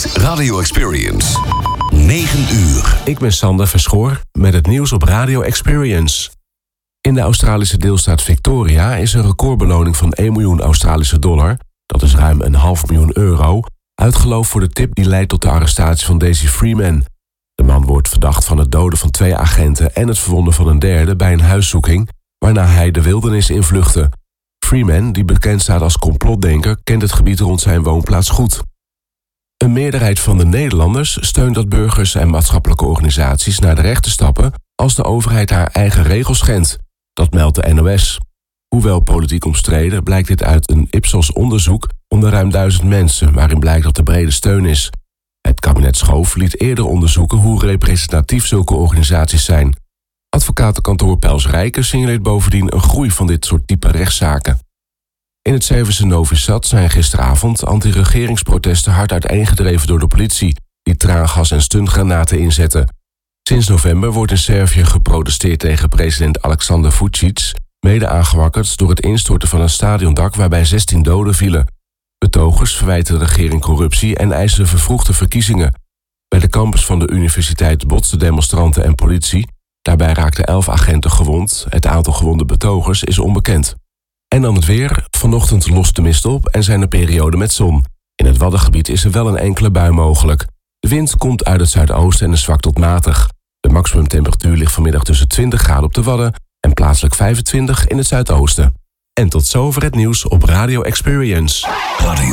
is Radio Experience. 9 uur. Ik ben Sander Verschoor met het nieuws op Radio Experience. In de Australische deelstaat Victoria is een recordbeloning van 1 miljoen Australische dollar, dat is ruim €500.000, uitgeloofd voor de tip die leidt tot de arrestatie van Daisy Freeman. De man wordt verdacht van het doden van 2 agenten en het verwonden van een derde bij een huiszoeking, waarna hij de wildernis invluchtte. Freeman, die bekend staat als complotdenker, kent het gebied rond zijn woonplaats goed. Een meerderheid van de Nederlanders steunt dat burgers en maatschappelijke organisaties naar de rechter stappen als de overheid haar eigen regels schendt. Dat meldt de NOS. Hoewel politiek omstreden blijkt dit uit een Ipsos-onderzoek onder ruim 1000 mensen, waarin blijkt dat er brede steun is. Het kabinet Schoof liet eerder onderzoeken hoe representatief zulke organisaties zijn. Advocatenkantoor Pels Rijken signaleert bovendien een groei van dit soort type rechtszaken. In het Zeeuwse Novi Sad zijn gisteravond anti-regeringsprotesten hard uiteengedreven door de politie, die traangas en stuntgranaten inzette. Sinds november wordt in Servië geprotesteerd tegen president Aleksandar Vučić, mede aangewakkerd door het instorten van een stadiondak waarbij 16 doden vielen. Betogers verwijten de regering corruptie en eisen vervroegde verkiezingen. Bij de campus van de universiteit botsten demonstranten en politie. Daarbij raakten 11 agenten gewond. Het aantal gewonde betogers is onbekend. En dan het weer. Vanochtend lost de mist op en zijn er perioden met zon. In het Waddengebied is er wel een enkele bui mogelijk. De wind komt uit het zuidoosten en is zwak tot matig. De maximumtemperatuur ligt vanmiddag tussen 20 graden op de Wadden en plaatselijk 25 in het zuidoosten. En tot zover het nieuws op Radio Experience. Radio